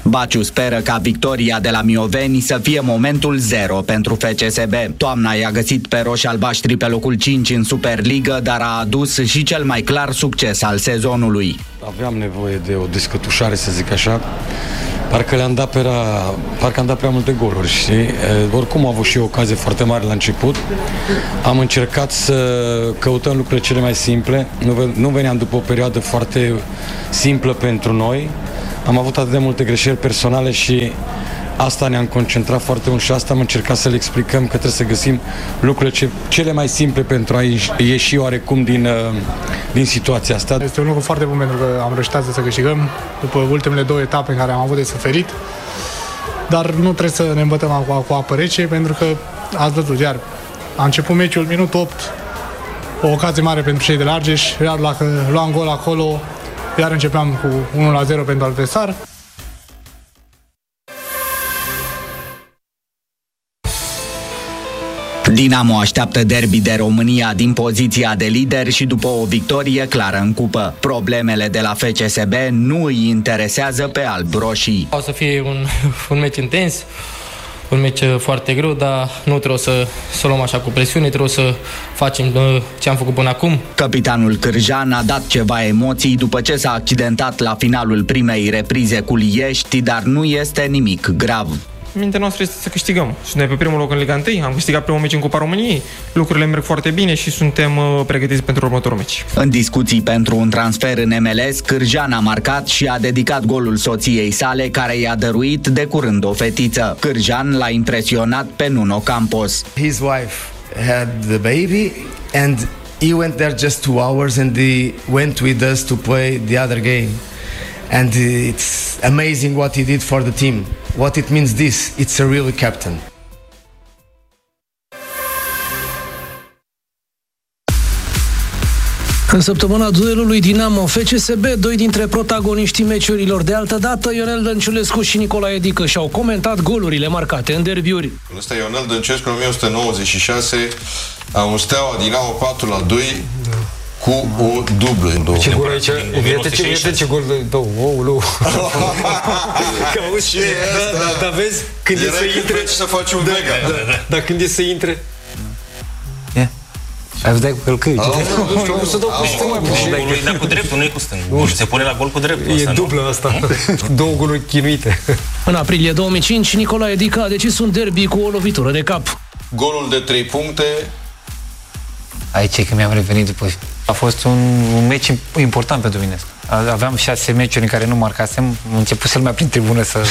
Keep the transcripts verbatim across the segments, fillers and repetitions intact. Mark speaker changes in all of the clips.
Speaker 1: Baciu speră ca victoria de la Mioveni să fie momentul zero pentru F C S B. Toamna i-a găsit pe roșii-albaștri pe locul cinci în Superligă, dar a adus și cel mai clar succes al sezonului.
Speaker 2: Aveam nevoie de o descătușare, să zic așa. Parcă le-am dat prea, parcă am dat prea multe goluri, știi? E, oricum am avut și o ocazie foarte mare la început. Am încercat să căutăm lucrurile cele mai simple. Nu, nu veneam după o perioadă foarte simplă pentru noi. Am avut atât de multe greșeli personale și asta ne-am concentrat foarte mult și asta am încercat să le explicăm că trebuie să găsim lucrurile ce, cele mai simple pentru a ieși oarecum din, din situația asta.
Speaker 3: Este un lucru foarte bun pentru că am reușit să câștigăm după ultimele două etape în care am avut de suferit, dar nu trebuie să ne îmbătăm cu, cu apă rece, pentru că ați văzut, iar a început meciul minut opt, o ocazie mare pentru cei de la Argeș, iar dacă luam gol acolo, iar începeam cu unu la zero pentru adversar.
Speaker 1: Dinamo așteaptă derby de România din poziția de lider și după o victorie clară în cupă. Problemele de la F C S B nu îi interesează pe alb-roșii.
Speaker 4: O să fie un, un meci intens, un meci foarte greu, dar nu trebuie să, să luăm așa cu presiune, trebuie să facem ce am făcut până acum.
Speaker 1: Capitanul Cârjan a dat ceva emoții după ce s-a accidentat la finalul primei reprize cu Liești, dar nu este nimic grav.
Speaker 5: Mintea noastră este să câștigăm. Suntem pe primul loc în Liga unu, am câștigat primul meci în Cupa României, lucrurile merg foarte bine și suntem uh, pregătiți pentru următorul meci.
Speaker 1: În discuții pentru un transfer în M L S, Cârjan a marcat și a dedicat golul soției sale, care i-a dăruit de curând o fetiță. Cârjan l-a impresionat pe Nuno Campos.
Speaker 6: His wife had the baby and he went there just two hours and he went with us to play the other game. And it's amazing what he did for the team. What it means this, it's a real captain.
Speaker 7: În săptămâna duelului Dinamo F C S B, doi dintre protagoniștii meciurilor de altă dată, Ionel Dănciulescu și Nicolae Dică, și-au comentat golurile marcate în derbiuri.
Speaker 8: Ăsta e Ionel Dănciulescu în o mie o sută nouăzeci și șase, a un Steaua Dinamo patru la doi. Da. Cu o dublă.
Speaker 2: Ce gol aici? Iată ce, iată ce gol de două. Oh, lu. Că auzi, dar vezi, când e să intre...
Speaker 8: să faci un mega.
Speaker 2: Dar când e să intre...
Speaker 9: Ai văzut cu călcâi.
Speaker 2: Nu să dau cu stângul.
Speaker 9: Nu e cu dreptul, nu e cu stângul. Se pune la gol cu dreptul.
Speaker 2: E dublă asta. Două goluri chinuite.
Speaker 7: În aprilie două mii cinci, Nicolae Dică a decis un derby cu o lovitură de cap.
Speaker 8: Golul de trei puncte.
Speaker 9: Aici e că mi-am revenit după... A fost un, un meci important pentru mine. Aveam șase meciuri în care nu marcasem. Am început să-l mai prin tribună să...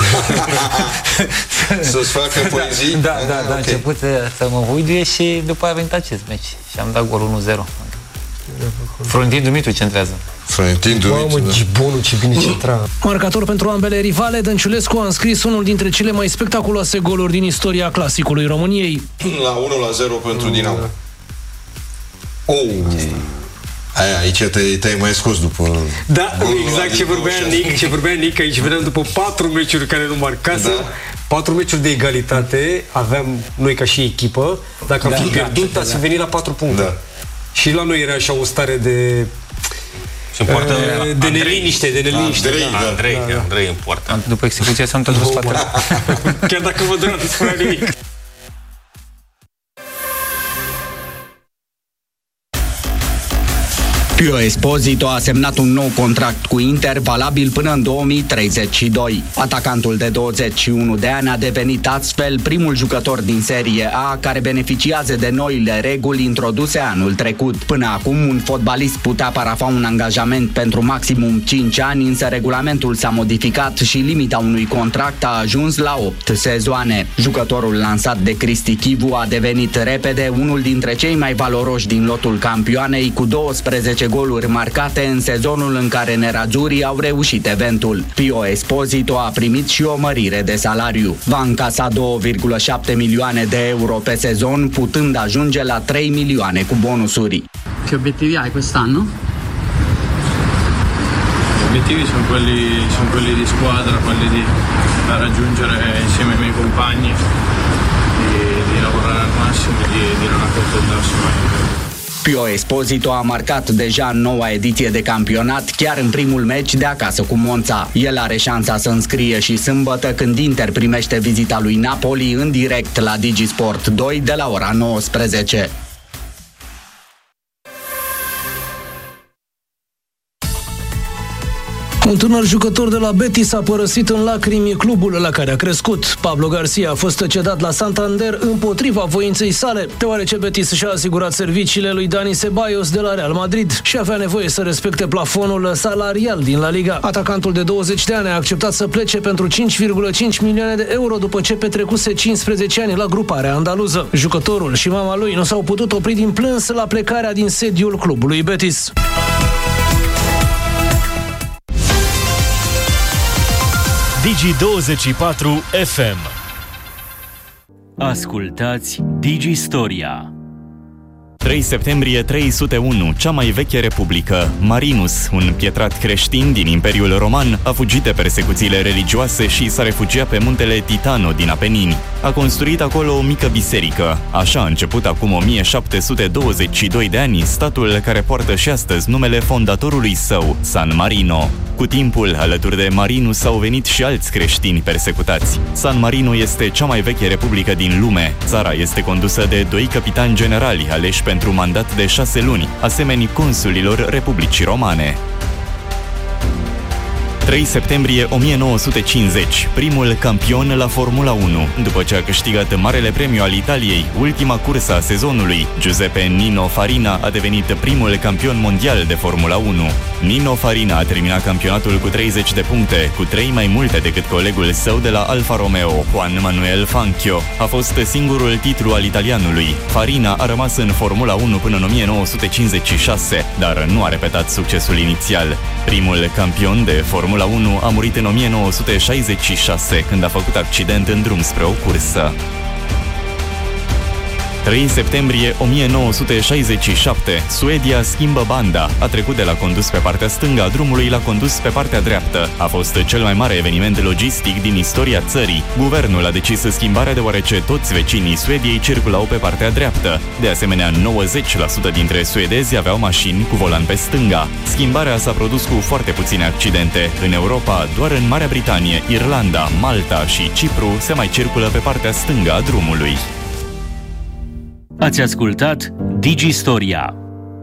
Speaker 8: Să-ți facă poezii?
Speaker 9: Da, da, da. Okay. Am început să mă huiduie și după aia a venit acest meci. Și am dat gol unu zero. Florentin Dumitru centrează.
Speaker 8: Florentin Dumitru,
Speaker 2: Mamă, da. Gibonul, ce bine centra.
Speaker 7: Marcator pentru ambele rivale, Dănciulescu a înscris unul dintre cele mai spectaculoase goluri din istoria clasicului României.
Speaker 8: La unu la zero pentru mm, Dinamo. Da. Oh. Aia, aici te-ai, te-ai mai scos după...
Speaker 2: Da, exact ce vorbea Nic, ce vorbea Nic, aici vedeam după patru meciuri care nu marcasă, da. patru meciuri de egalitate, aveam noi ca și echipă, dacă am da, fi pierdut, da, ați da. venit la patru puncte. Da. Și la noi era așa o stare de...
Speaker 9: Și poartă
Speaker 2: uh, de neliniște, de neliniște.
Speaker 9: Andrei, da. Andrei, da, da. Andrei în poartă. După execuția s-a întors la trei.
Speaker 2: Chiar dacă vă dorea, nu spunea nimic.
Speaker 1: Pio Esposito a semnat un nou contract cu Inter, valabil până în două mii treizeci și doi. Atacantul de douăzeci și unu de ani a devenit astfel primul jucător din Serie A care beneficiază de noile reguli introduse anul trecut. Până acum, un fotbalist putea parafa un angajament pentru maximum cinci ani, însă regulamentul s-a modificat și limita unui contract a ajuns la opt sezoane. Jucătorul lansat de Cristi Chivu a devenit repede unul dintre cei mai valoroși din lotul campioanei, cu douăsprezece goluri marcate în sezonul în care nerazzurrii au reușit eventul. Pio Esposito a primit și o mărire de salariu. Va încasa două virgulă șapte milioane de euro pe sezon, putând ajunge la trei milioane cu bonusuri.
Speaker 10: Che obiettivi hai quest'anno?
Speaker 11: Gli obiettivi sono quelli, sono quelli di squadra, quelli di raggiungere insieme ai miei compagni, di, di lavorare al massimo e di, di non accontentarsi mai.
Speaker 1: Pio Esposito a marcat deja în noua ediție de campionat, chiar în primul meci de acasă cu Monza. El are șansa să înscrie și sâmbătă, când Inter primește vizita lui Napoli în direct la DigiSport doi de la ora nouăsprezece.
Speaker 7: Un tânăr jucător de la Betis a părăsit în lacrimi clubul la care a crescut. Pablo Garcia a fost cedat la Santander împotriva voinței sale, deoarece Betis și-a asigurat serviciile lui Dani Ceballos de la Real Madrid și avea nevoie să respecte plafonul salarial din La Liga. Atacantul de douăzeci de ani a acceptat să plece pentru cinci virgulă cinci milioane de euro după ce petrecuse cincisprezece ani la gruparea andaluză. Jucătorul și mama lui nu s-au putut opri din plâns la plecarea din sediul clubului Betis.
Speaker 12: Digi douăzeci și patru F M.
Speaker 13: Ascultați Digi Storia.
Speaker 14: trei septembrie trei sute unu, cea mai veche republică. Marinus, un pietrat creștin din Imperiul Roman, a fugit de persecuțiile religioase și s-a refugiat pe muntele Titano din Apenini. A construit acolo o mică biserică. Așa a început acum o mie șapte sute douăzeci și doi de ani statul care poartă și astăzi numele fondatorului său, San Marino. Cu timpul, alături de Marinus au venit și alți creștini persecutați. San Marino este cea mai veche republică din lume. Țara este condusă de doi capitani generali aleși pentru mandat de șase luni, asemeni consulilor Republicii Romane. trei septembrie o mie nouă sute cincizeci, primul campion la Formula unu. După ce a câștigat Marele Premiu al Italiei, ultima cursă a sezonului, Giuseppe Nino Farina a devenit primul campion mondial de Formula unu. Nino Farina a terminat campionatul cu treizeci de puncte, cu trei mai multe decât colegul său de la Alfa Romeo, Juan Manuel Fangio. A fost singurul titlu al italianului. Farina a rămas în Formula unu până în o mie nouă sute cincizeci și șase, dar nu a repetat succesul inițial. Primul campion de Formula unu a murit în o mie nouă sute șaizeci și șase, când a făcut accident în drum spre o cursă. trei septembrie o mie nouă sute șaizeci și șapte, Suedia schimbă banda. A trecut de la condus pe partea stângă a drumului la condus pe partea dreaptă. A fost cel mai mare eveniment logistic din istoria țării. Guvernul a decis schimbarea deoarece toți vecinii Suediei circulau pe partea dreaptă. De asemenea, nouăzeci la sută dintre suedezi aveau mașini cu volan pe stânga. Schimbarea s-a produs cu foarte puține accidente. În Europa, doar în Marea Britanie, Irlanda, Malta și Cipru se mai circulă pe partea stângă a drumului.
Speaker 13: Ați ascultat Digi Storia.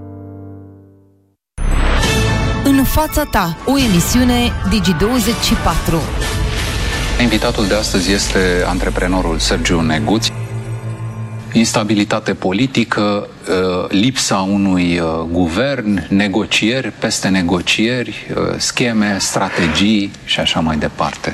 Speaker 15: În fața ta, o emisiune Digi douăzeci și patru.
Speaker 16: Invitatul de astăzi este antreprenorul Sergiu Neguț. Instabilitate politică, lipsa unui guvern, negocieri peste negocieri, scheme, strategii și așa mai departe.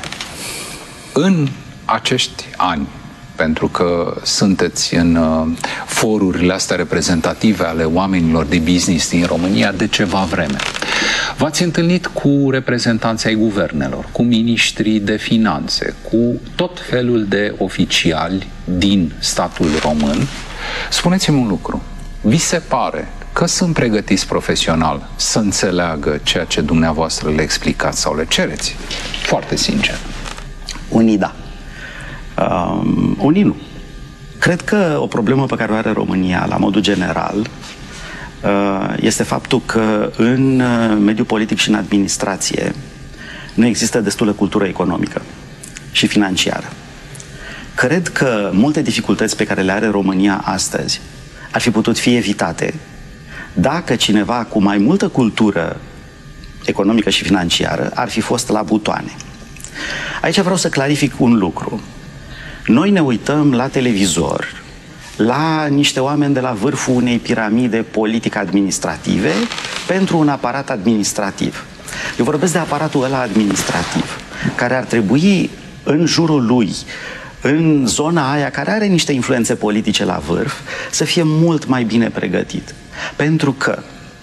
Speaker 16: În acești ani, pentru că sunteți în uh, forurile astea reprezentative ale oamenilor de business din România de ceva vreme. V-ați întâlnit cu reprezentanții ai guvernelor, cu miniștrii de finanțe, cu tot felul de oficiali din statul român. Spuneți-mi un lucru. Vi se pare că sunt pregătiți profesional să înțeleagă ceea ce dumneavoastră le explicați sau le cereți? Foarte sincer.
Speaker 17: Unii da. Um, unii nu. Cred că o problemă pe care o are România la modul general uh, este faptul că în mediul politic și în administrație nu există destulă cultură economică și financiară. Cred că multe dificultăți pe care le are România astăzi ar fi putut fi evitate dacă cineva cu mai multă cultură economică și financiară ar fi fost la butoane. Aici vreau să clarific un lucru. Noi ne uităm la televizor, la niște oameni de la vârful unei piramide politic-administrative pentru un aparat administrativ. Eu vorbesc de aparatul ăla administrativ, care ar trebui în jurul lui, în zona aia care are niște influențe politice la vârf, să fie mult mai bine pregătit. Pentru că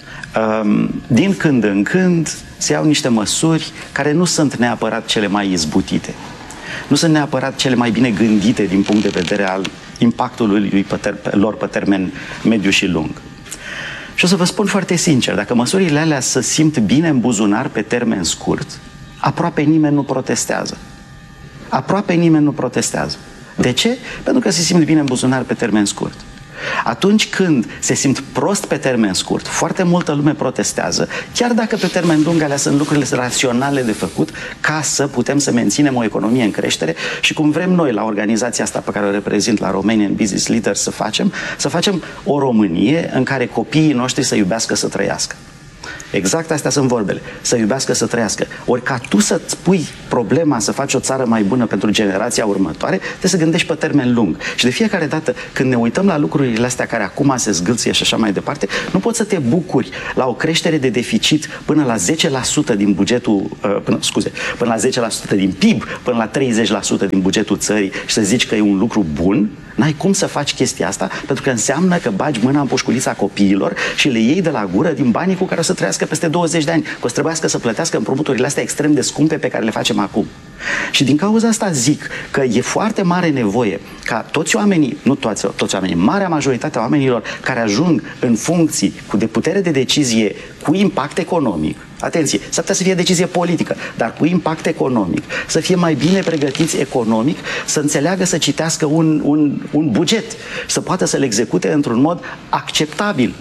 Speaker 17: din când în când se iau niște măsuri care nu sunt neapărat cele mai izbutite. Nu sunt neapărat cele mai bine gândite din punct de vedere al impactului lui pe ter- lor pe termen mediu și lung. Și o să vă spun foarte sincer, dacă măsurile alea se simt bine în buzunar pe termen scurt, aproape nimeni nu protestează. Aproape nimeni nu protestează. De ce? Pentru că se simt bine în buzunar pe termen scurt. Atunci când se simt prost pe termen scurt, foarte multă lume protestează, chiar dacă pe termen lung alea sunt lucrurile raționale de făcut ca să putem să menținem o economie în creștere și cum vrem noi la organizația asta pe care o reprezint, la Romanian Business Leaders, să facem, să facem o Românie în care copiii noștri să iubească să trăiască. Exact astea sunt vorbele. Să iubească să trăiască. Ori ca tu să-ți pui problema să faci o țară mai bună pentru generația următoare, trebuie să gândești pe termen lung. Și de fiecare dată când ne uităm la lucrurile astea care acum se zgâlție și așa mai departe, nu poți să te bucuri la o creștere de deficit până la zece la sută din bugetul, până, scuze, până la zece la sută din P I B, până la treizeci la sută din bugetul țării și să zici că e un lucru bun. N-ai cum să faci chestia asta, pentru că înseamnă că bagi mâna în pușculița copiilor și le iei de la gură din banii cu care o să trăiască peste douăzeci de ani, că o să trebuiască să plătească împrumuturile astea extrem de scumpe pe care le facem acum. Și din cauza asta zic că e foarte mare nevoie ca toți oamenii, nu toți, toți oamenii, marea majoritate a oamenilor care ajung în funcții cu de putere de decizie cu impact economic, atenție, s-ar putea să fie decizie politică, dar cu impact economic, să fie mai bine pregătiți economic, să înțeleagă să citească un, un, un buget, să poată să-l execute într-un mod acceptabil.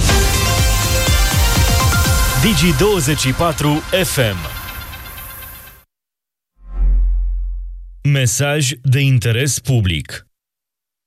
Speaker 12: Digi douăzeci și patru F M. Mesaj de interes public.